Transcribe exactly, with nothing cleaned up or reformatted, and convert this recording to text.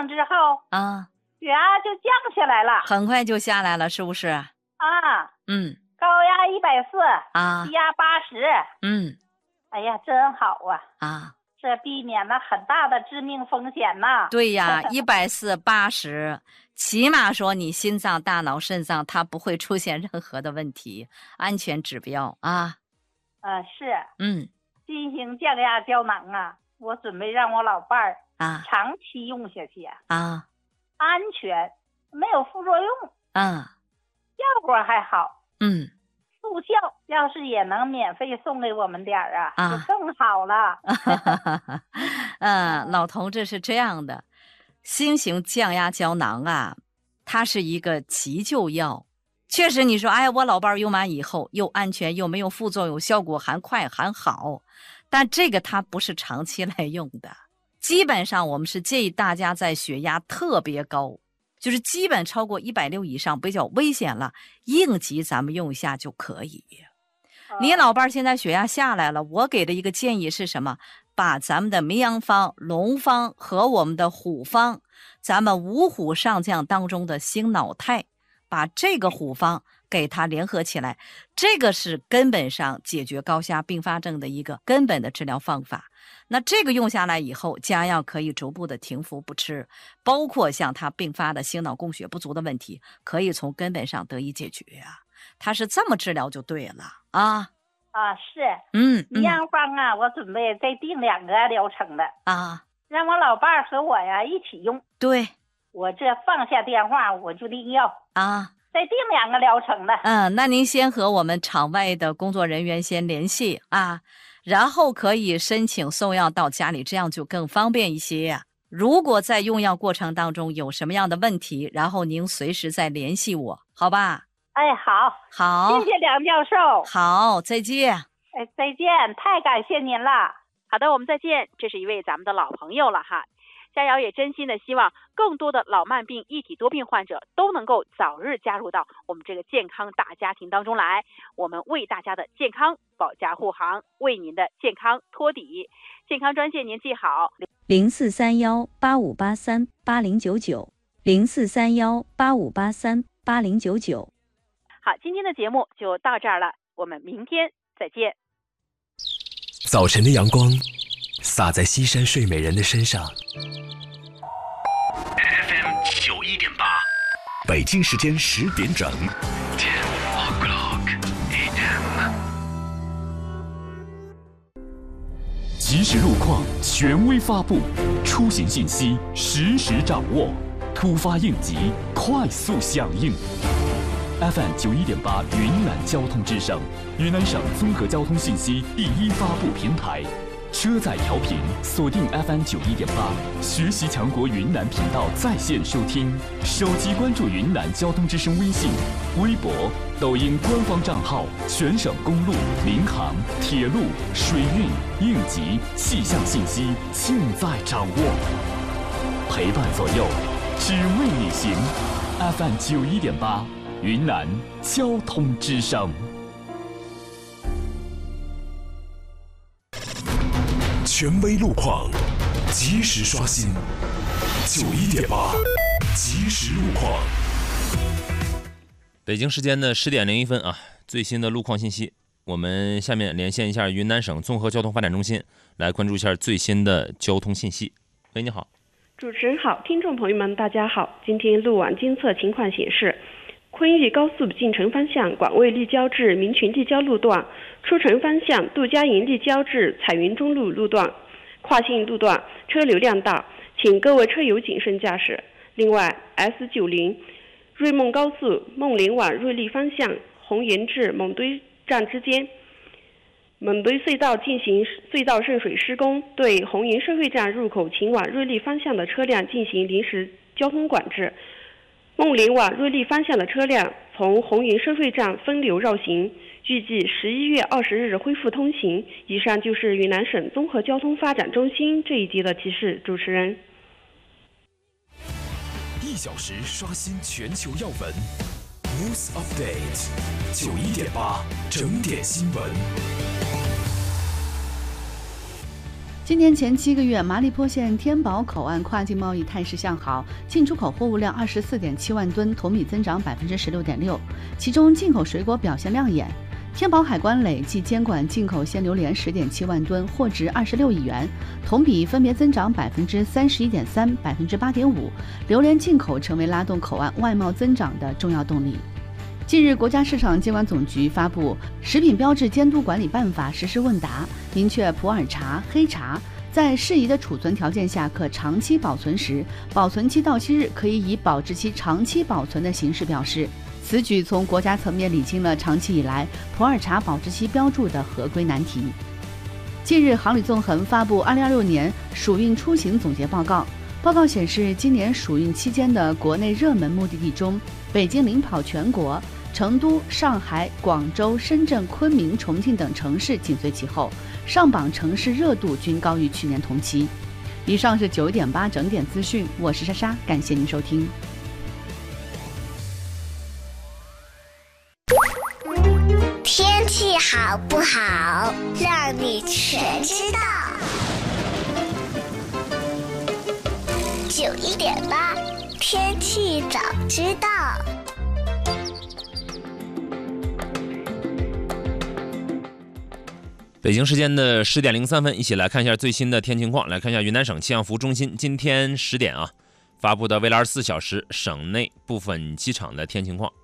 上之后啊， 血压就降下来了， 很快就下来了，是不是？ 啊， 嗯， 高压一百四， 啊， 低压八十， 嗯， 哎呀，真好啊！ 啊， 这避免了很大的致命风险呐。 对呀，一百四八十，起码说你心脏、大脑、肾脏它不会出现任何的问题，安全指标啊。 呃，是， 嗯， 新型降压胶囊啊，我准备让我老伴儿啊长期用下去啊， 啊安全，没有副作用， 啊， 效果还好， 嗯。 速效，要是也能免费送给我们点儿啊， 啊就更好了。 嗯，老同志是这样的，新型降压胶囊啊，它是一个急救药。确实，你说，哎，我老伴儿用完以后又安全又没有副作用，效果还快还好，但这个它不是长期来用的。基本上，我们是建议大家在血压特别高，就是基本超过一百六以上比较危险了，应急咱们用一下就可以。你老伴儿现在血压下来了，我给的一个建议是什么？把咱们的绵阳方、龙方和我们的虎方，咱们五虎上将当中的星脑肽，把这个虎方给它联合起来，这个是根本上解决高血压并发症的一个根本的治疗方法。那这个用下来以后，降药可以逐步的停服不吃，包括像它并发的心脑供血不足的问题，可以从根本上得以解决啊。它是这么治疗就对了啊。 啊，是， 嗯， 绵阳方啊，我准备再定两个疗程的啊， 让我老伴儿和我呀一起用。 对， 我这放下电话我就定要啊， 再定两个疗程的。 嗯，那您先和我们场外的工作人员先联系啊，然后可以申请送药到家里，这样就更方便一些呀。如果在用药过程当中有什么样的问题，然后您随时再联系我，好吧？ 哎，好， 好， 谢谢梁教授。 好，再见。 哎，再见，太感谢您了。 好的，我们再见。这是一位咱们的老朋友了哈。佳瑶也真心的希望更多的老慢病、一体多病患者都能够早日加入到我们这个健康大家庭当中来。我们为大家的健康保驾护航，为您的健康托底。健康专线您记好： 零四三幺八五八三八零九九，零四三幺八五八三八零九九。 好，今天的节目就到这儿了，我们明天再见。 早晨的阳光洒在西山睡美人的身上。F M 九一点八，北京时间十点整。Ten o'clock A M。即时路况权威发布，出行信息实时掌握，突发应急快速响应。F M 九一点八云南交通之声，云南省综合交通信息第一发布平台。车载调频锁定 F M 九一点八，学习强国云南频道在线收听，手机关注云南交通之声微信、微博、抖音官方账号，全省公路、民航、铁路、水运、应急、气象信息尽在掌握，陪伴左右，只为你行。F M 九一点八，云南交通之声。权威路况，及时刷新。九一点八，及时路况。 北京时间的十点零一分啊，最新的路况信息。我们下面连线一下云南省综合交通发展中心，来关注一下最新的交通信息。喂，你好。 主持人好，听众朋友们大家好。今天路网监测情况显示，昆玉高速进城方向广卫立交至民群立交路段，出城方向杜家营立交至彩云中路路段，跨境路段车流量大，请各位车友谨慎驾驶。另外 S 九十 瑞梦高速孟连往瑞丽方向红岩至蒙堆站之间，蒙堆隧道进行隧道渗水施工，对红岩收费站入口请往瑞丽方向的车辆进行临时交通管制。孟连往瑞丽方向的车辆从红岩收费站分流绕行，预计十一月二十日恢复通行。以上就是云南省综合交通发展中心这一节的提示。主持人， 一小时刷新全球要闻 ，News Update， 九一点八整点新闻。 今年前七个月，麻栗坡县天宝口岸跨境贸易态势向好，进出口货物量二十四点七万吨，同比增长百分之十六点六，其中进口水果表现亮眼。天宝海关累计监管进口鲜榴莲十点七万吨，货值二十六亿元，同比分别增长百分之三十一点三、百分之八点五。榴莲进口成为拉动口岸外贸增长的重要动力。近日，国家市场监管总局发布《食品标志监督管理办法》实施问答，明确普洱茶、黑茶在适宜的储存条件下可长期保存时，保存期到期日可以以保质期长期保存的形式表示。此举从国家层面理清了长期以来普洱茶保质期标注的合规难题。近日，航旅纵横发布二零二六年暑运出行总结报告。报告显示，今年暑运期间的国内热门目的地中，北京领跑全国，成都、上海、广州、深圳、昆明、重庆等城市紧随其后，上榜城市热度均高于去年同期。以上是九点八整点资讯，我是莎莎，感谢您收听。 天气好不好，让你全知道。九一点八，天气早知道。 北京时间的十点零三分，一起来看一下最新的天气情况。来看一下云南省气象服务中心今天十点啊发布的未来二十四小时省内部分机场的天气情况。